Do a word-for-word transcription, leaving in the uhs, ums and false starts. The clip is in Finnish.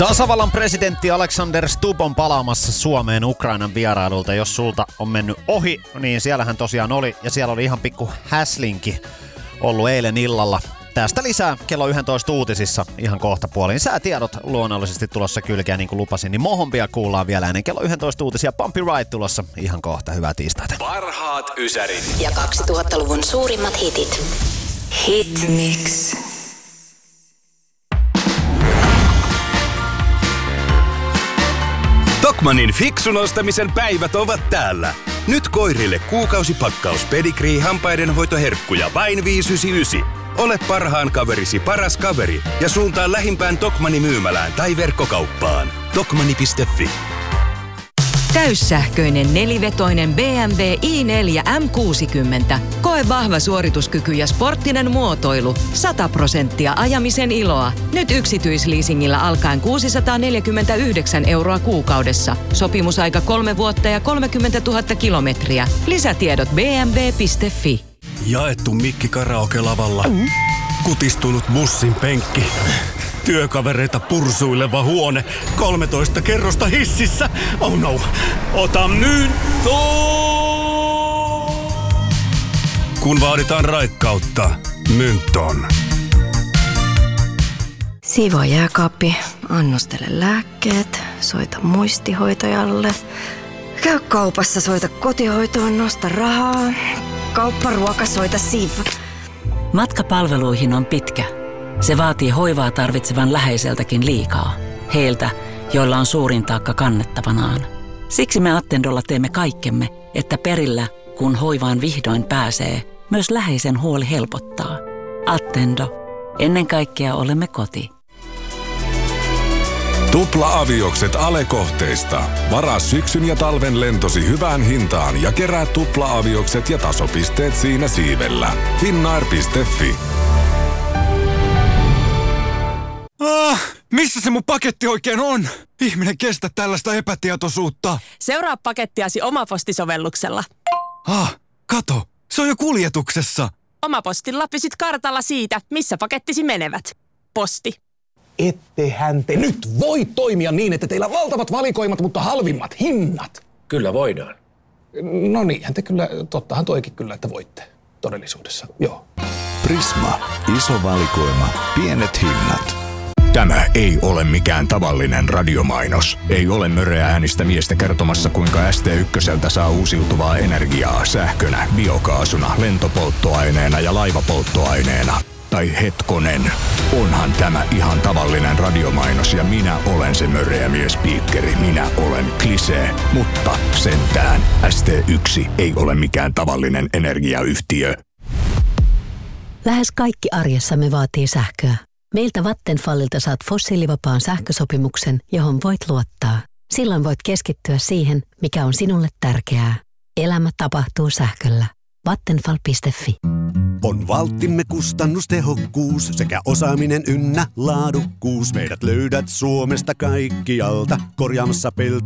Tasavallan presidentti Alexander Stubb on palaamassa Suomeen Ukrainan vierailulta. Jos sulta on mennyt ohi, niin siellähän tosiaan oli. Ja siellä oli ihan pikku häslinki ollut eilen illalla. Tästä lisää kello yksitoista uutisissa ihan kohta puoliin. Säätiedot luonnollisesti tulossa kylkeä, niin kuin lupasin. Niin Mohompia kuullaan vielä ennen kello yksitoista uutisia. Bumpy Ride tulossa ihan kohta. Hyvää tiistaita. Parhaat ysärit. Ja kaksituhattaluvun suurimmat hitit. Hit Mix. Tokmannin fiksun ostamisen päivät ovat täällä. Nyt koirille kuukausipakkaus Pedigree hampaidenhoitoherkkuja vain viisi yhdeksänkymmentäyhdeksän. Ole parhaan kaverisi paras kaveri ja suuntaa lähimpään Tokmanni myymälään tai verkkokauppaan. Tokmanni piste fi. Täyssähköinen nelivetoinen B M W i neljä M kuusikymmentä. Koe vahva suorituskyky ja sporttinen muotoilu. sata prosenttia ajamisen iloa. Nyt yksityisleasingillä alkaen kuusisataaneljäkymmentäyhdeksän euroa kuukaudessa. Sopimusaika kolme vuotta ja kolmekymmentätuhatta kilometriä. Lisätiedot b m w piste fi. Jaettu mikki karaoke-lavalla. Mm. Kutistunut bussin penkki. Työkavereita pursuileva huone. kolmetoista kerrosta hississä. Oh no. Ota myynto! Kun vaaditaan raikkautta, Mynton. Siivoo jääkaappi, annostele lääkkeet, soita muistihoitajalle. Käy kaupassa, soita kotihoitoon, nosta rahaa. Kaupparuoka, soita Siv. Matka palveluihin on pitkä. Se vaatii hoivaa tarvitsevan läheiseltäkin liikaa. Heiltä, joilla on suurin taakka kannettavanaan. Siksi me Attendolla teemme kaikkemme, että perillä, kun hoivaan vihdoin pääsee, myös läheisen huoli helpottaa. Attendo. Ennen kaikkea olemme koti. Tupla-aviokset Ale-kohteista. Varaa syksyn ja talven lentosi hyvään hintaan ja kerää tupla-aviokset ja tasopisteet siinä siivellä. finnair piste fi. Ah, missä se mun paketti oikein on? Ihminen kestä tällaista epätietoisuutta. Seuraa pakettiasi Omaposti-sovelluksella. Ah, kato, se on jo kuljetuksessa. Omapostilla pysyt kartalla siitä, missä pakettisi menevät. Posti. Ettehän te nyt voi toimia niin, että teillä on valtavat valikoimat, mutta halvimmat hinnat. Kyllä voidaan. No niinhän te kyllä, tottahan toikin kyllä, että voitte todellisuudessa, joo. Prisma. Iso valikoima. Pienet hinnat. Tämä ei ole mikään tavallinen radiomainos. Ei ole möreä äänistä miestä kertomassa, kuinka S T ykköseltä saa uusiutuvaa energiaa sähkönä, biokaasuna, lentopolttoaineena ja laivapolttoaineena. Tai hetkonen, onhan tämä ihan tavallinen radiomainos ja minä olen se möreä miespiikkeri. Minä olen Klisee, mutta sentään S T yksi ei ole mikään tavallinen energiayhtiö. Lähes kaikki arjessamme vaatii sähköä. Meiltä Vattenfallilta saat fossiilivapaan sähkösopimuksen, johon voit luottaa. Silloin voit keskittyä siihen, mikä on sinulle tärkeää. Elämä tapahtuu sähköllä. Vattenfall piste fi. On valttimme kustannustehokkuus sekä osaaminen ynnä laadukkuus. Meidät löydät Suomesta kaikkialta korjaamassa peltoa.